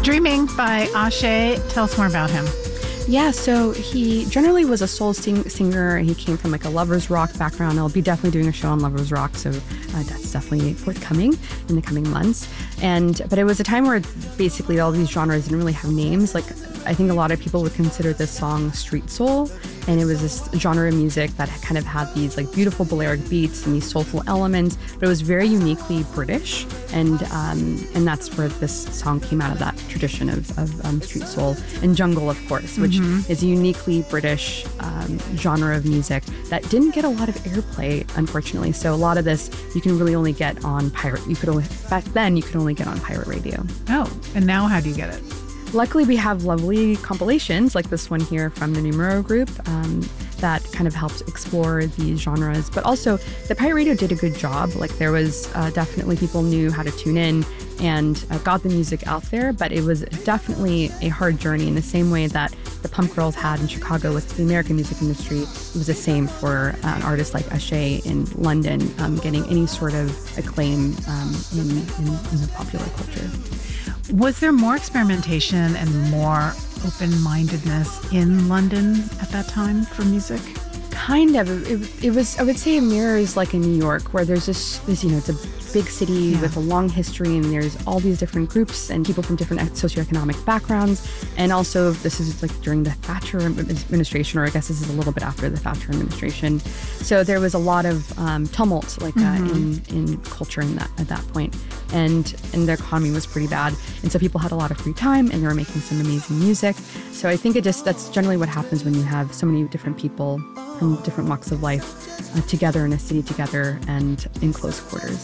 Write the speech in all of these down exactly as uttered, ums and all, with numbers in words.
Dreaming by Ashe. Tell us more about him. Yeah, so he generally was a soul sing- singer. He came from like a lovers rock background. I'll be definitely doing a show on lovers rock, so uh, that's definitely forthcoming in the coming months. And but it was a time where basically all these genres didn't really have names. Like I think a lot of people would consider this song street soul, and it was this genre of music that kind of had these like beautiful Balearic beats and these soulful elements, but it was very uniquely British, and um, and that's where this song came out of, that tradition of, of um, street soul. And jungle, of course, which mm-hmm. is a uniquely British um, genre of music that didn't get a lot of airplay, unfortunately. So a lot of this you can really only get on pirate. You could only back then you could only get on pirate radio. Oh, and now how do you get it? Luckily, we have lovely compilations like this one here from the Numero Group um, that kind of helps explore these genres. But also, the pirate radio did a good job. Like there was uh, definitely people knew how to tune in and uh, got the music out there. But it was definitely a hard journey in the same way that the Pump Girls had in Chicago with the American music industry. It was the same for uh, an artist like Ashe in London, um, getting any sort of acclaim um, in, in, in the popular culture. Was there more experimentation and more open-mindedness in London at that time for music? Kind of. It, it was, I would say it mirrors like in New York, where there's this, this you know, it's a big city yeah. with a long history, and there's all these different groups and people from different socioeconomic backgrounds. And also, this is like during the Thatcher administration, or I guess this is a little bit after the Thatcher administration. So there was a lot of um, tumult like mm-hmm. uh, in, in culture in that, at that point. And, and the economy was pretty bad. And so people had a lot of free time, and they were making some amazing music. So I think it just, that's generally what happens when you have so many different people from different walks of life uh, together in a city together and in close quarters.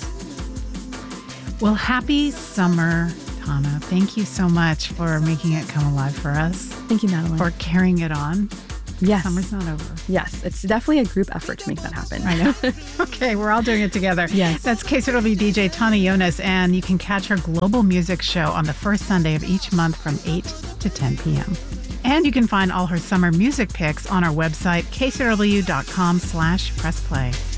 Well, happy summer, Tana. Thank you so much for making it come alive for us. Thank you, Madeline. For carrying it on. Yes. Summer's not over. Yes. It's definitely a group effort to make that happen. I know. Okay, we're all doing it together. Yes. That's K C R W D J Tana Yonas, and you can catch her global music show on the first Sunday of each month from eight to ten p.m. And you can find all her summer music picks on our website, k c r w dot com slash press play.